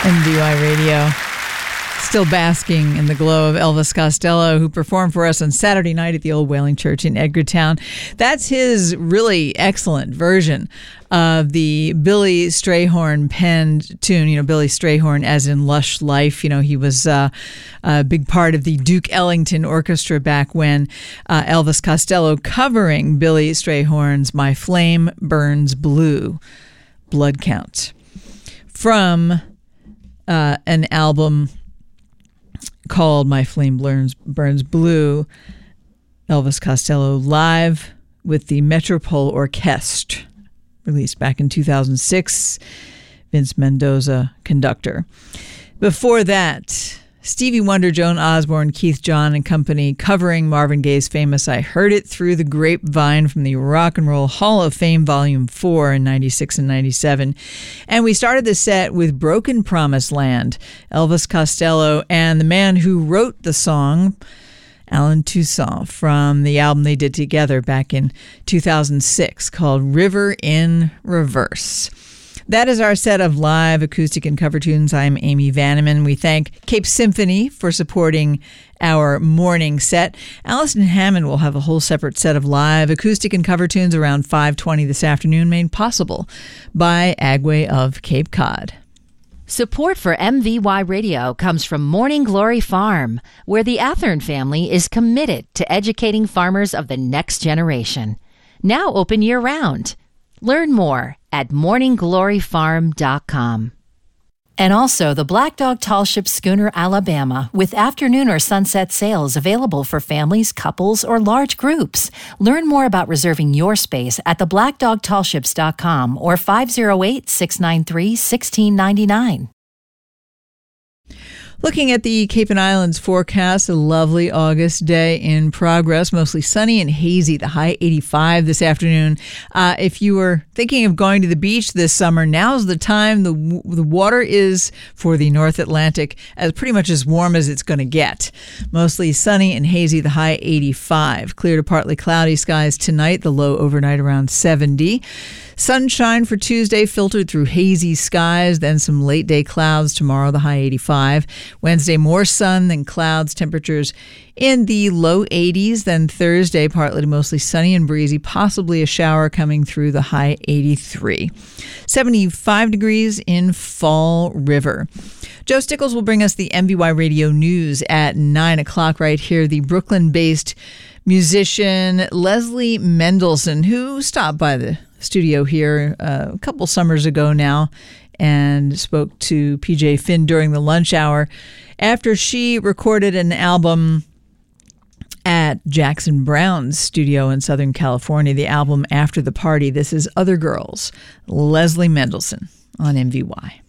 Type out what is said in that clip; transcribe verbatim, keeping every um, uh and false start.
M V Y Radio. Still basking in the glow of Elvis Costello, who performed for us on Saturday night at the Old Whaling Church in Edgartown. That's his really excellent version of the Billy Strayhorn penned tune. You know, Billy Strayhorn as in Lush Life. You know, he was uh, a big part of the Duke Ellington Orchestra back when. uh, Elvis Costello covering Billy Strayhorn's My Flame Burns Blue, Blood Count, from uh, an album called My Flame Burns, Burns Blue, Elvis Costello live with the Metropole Orchestre, released back in two thousand six, Vince Mendoza, conductor. Before that, Stevie Wonder, Joan Osborne, Keith John and company covering Marvin Gaye's famous I Heard It Through the Grapevine from the Rock and Roll Hall of Fame Volume four in ninety-six and ninety-seven. And we started the set with Broken Promised Land, Elvis Costello and the man who wrote the song, Alan Toussaint, from the album they did together back in two thousand six called River in Reverse. That is our set of live acoustic and cover tunes. I'm Amy Vanneman. We thank Cape Symphony for supporting our morning set. Allison Hammond will have a whole separate set of live acoustic and cover tunes around five twenty this afternoon, made possible by Agway of Cape Cod. Support for M V Y Radio comes from Morning Glory Farm, where the Athern family is committed to educating farmers of the next generation. Now open year-round. Learn more at morning glory farm dot com. And also the Black Dog Tall Ship Schooner Alabama, with afternoon or sunset sails available for families, couples, or large groups. Learn more about reserving your space at the black dog tall ships dot com or five oh eight, six nine three, one six nine nine. Looking at the Cape and Islands forecast, a lovely August day in progress, mostly sunny and hazy, the high eighty-five this afternoon. Uh, if you were thinking of going to the beach this summer, now's the time. The the water is, for the North Atlantic, as pretty much as warm as it's going to get. Mostly sunny and hazy, the high eighty-five. Clear to partly cloudy skies tonight, the low overnight around seventy. Sunshine for Tuesday filtered through hazy skies, then some late day clouds tomorrow, the high eighty-five. Wednesday, more sun than clouds, temperatures in the low eighties. Then Thursday, partly to mostly sunny and breezy, possibly a shower coming through, the high eighty-three. seventy-five degrees in Fall River. Joe Stickles will bring us the M V Y Radio News at nine o'clock right here. The Brooklyn-based musician Leslie Mendelson, who stopped by the studio here uh, a couple summers ago now and spoke to P J Finn during the lunch hour after she recorded an album at Jackson Browne's studio in Southern California, the album After the Party. This is Other Girls, Leslie Mendelson on M V Y.